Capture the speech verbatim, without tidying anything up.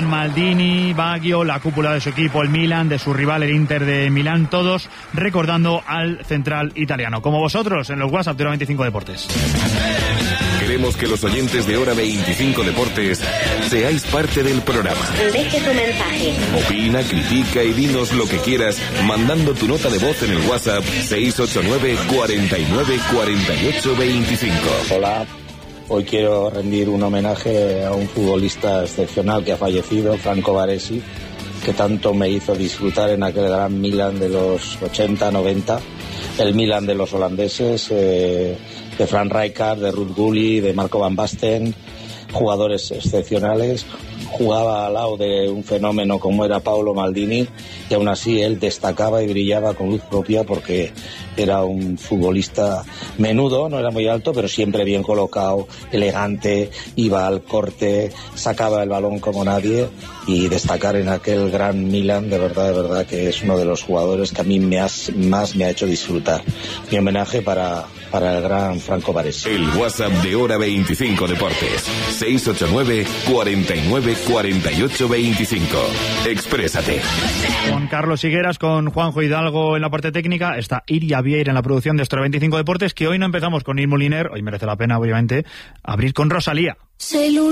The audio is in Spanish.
Zidane, Maldini, Baggio, la cúpula de su equipo, el Milan, de su rival, el Inter de Milán, todos recordando al central italiano. Como vosotros, en los WhatsApp de Hora veinticinco Deportes. Queremos que los oyentes de Hora veinticinco Deportes seáis parte del programa. Deje tu mensaje. Opina, critica y dinos lo que quieras mandando tu nota de voz en el WhatsApp seis ocho nueve, cuarenta y nueve, cuarenta y ocho, veinticinco. Hola, hoy quiero rendir un homenaje a un futbolista excepcional que ha fallecido, Franco Baresi, que tanto me hizo disfrutar en aquel gran Milan de los ochenta, noventa, el Milan de los holandeses, eh, de Frank Rijkaard, de Ruud Gullit, de Marco van Basten, jugadores excepcionales. Jugaba al lado de un fenómeno como era Paolo Maldini, y aún así él destacaba y brillaba con luz propia porque era un futbolista menudo, no era muy alto, pero siempre bien colocado, elegante, iba al corte, sacaba el balón como nadie, y destacar en aquel gran Milan, de verdad, de verdad que es uno de los jugadores que a mí me has, más me ha hecho disfrutar. Mi homenaje para, para el gran Franco Baresi. El WhatsApp de Hora veinticinco Deportes, seis ocho nueve, cuarenta y nueve, cuarenta y ocho, veinticinco. Exprésate. Con Carlos Higueras, con Juanjo Hidalgo en la parte técnica, está Iria Vieira en la producción de Hora veinticinco Deportes, que hoy no empezamos con Ir Moliner, hoy merece la pena, obviamente, abrir con Rosalía.